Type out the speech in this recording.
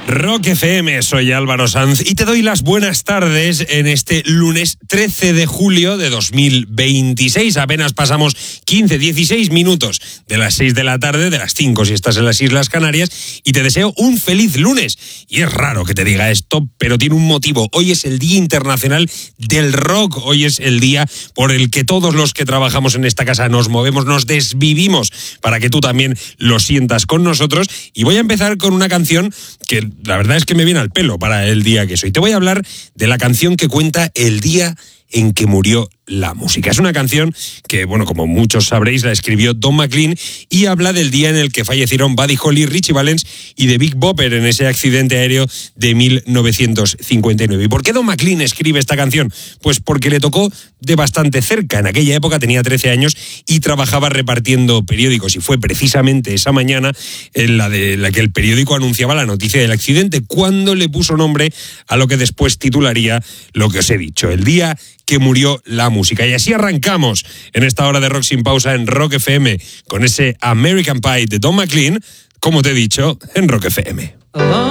Rock FM, soy Álvaro Sanz y te doy las buenas tardes en este lunes 13 de julio de 2026. Apenas pasamos 16 minutos de las 6 de la tarde, de las 5 si estás en las Islas Canarias, y te deseo un feliz lunes. Y es raro que te diga esto, pero tiene un motivo. Hoy es el Día Internacional del Rock. Hoy es el día por el que todos los que trabajamos en esta casa nos movemos, nos desvivimos para que tú también lo sientas con nosotros. Y voy a empezar con una canción que la verdad es que me viene al pelo para el día que es hoy. Te voy a hablar de la canción que cuenta el día en que murió la música. Es una canción que, bueno, como muchos sabréis, la escribió Don McLean y habla del día en el que fallecieron Buddy Holly, Richie Valens y The Big Bopper en ese accidente aéreo de 1959. ¿Y por qué Don McLean escribe esta canción? Pues porque le tocó de bastante cerca. En aquella época tenía 13 años y trabajaba repartiendo periódicos, y fue precisamente esa mañana en la que el periódico anunciaba la noticia del accidente, cuando le puso nombre a lo que después titularía lo que os he dicho, el día que murió la música. Y así arrancamos en esta hora de Rock Sin Pausa en Rock FM con ese American Pie de Don McLean, como te he dicho, en Rock FM.